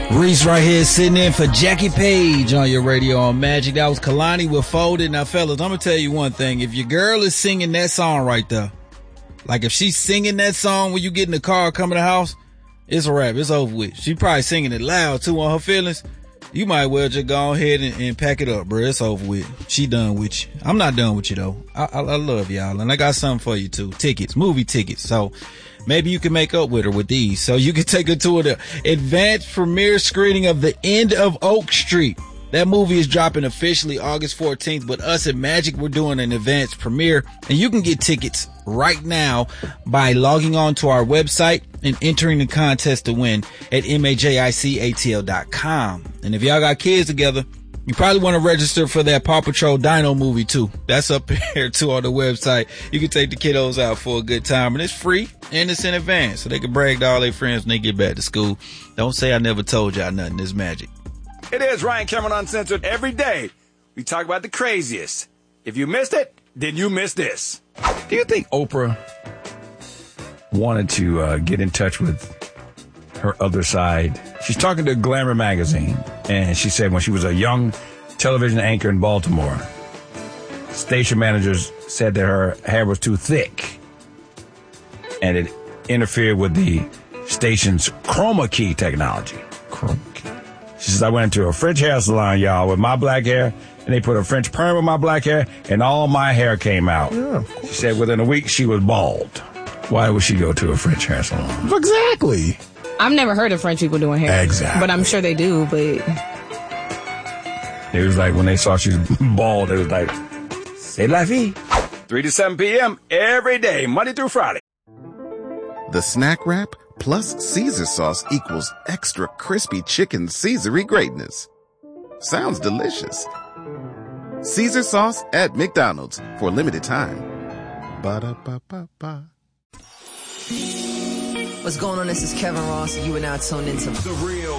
Reese right here sitting in for Jackie Page on your radio on Magic. That was Kalani with Folded. Now, fellas, I'm going to tell you one thing. If your girl is singing that song right there, like if she's singing that song when you get in the car coming to the house, it's a wrap. It's over with. She probably singing it loud, too, on her feelings. You might well just go ahead and pack it up, bro. It's over with. She done with you. I'm not done with you, though. I love y'all, and I got something for you, too. Tickets, movie tickets. So maybe you can make up with her with these. So you can take her to the advanced premiere screening of The End of Oak Street. That movie is dropping officially August 14th, but us at Magic, we're doing an advanced premiere, and you can get tickets right now by logging on to our website and entering the contest to win at MAJICATL.com. And if y'all got kids together, you probably want to register for that Paw Patrol Dino movie too. That's up here too on the website. You can take the kiddos out for a good time, and it's free and it's in advance, so they can brag to all their friends when they get back to school. Don't say I never told y'all nothing. It's Magic. It is Ryan Cameron Uncensored. Every day we talk about the craziest. If you missed it, then you missed this. Do you think Oprah wanted to get in touch with her other side? She's talking to Glamour magazine, and she said when she was a young television anchor in Baltimore, station managers said that her hair was too thick, and it interfered with the station's chroma key technology. Chroma key. She says, I went into a French hair salon, y'all, with my black hair, and they put a French perm with my black hair, and all my hair came out. Yeah, she said within a week she was bald. Why would she go to a French hair salon? Exactly. I've never heard of French people doing hair. Exactly. But I'm sure they do, but... It was like when they saw she was bald, it was like, c'est la vie. 3 to 7 p.m. every day, Monday through Friday. The Snack Wrap plus Caesar sauce equals extra crispy chicken Caesar-y greatness. Sounds delicious. Caesar sauce at McDonald's for a limited time. Ba-da-ba-ba-ba. What's going on? This is Kevin Ross, and you are now tuned into The Real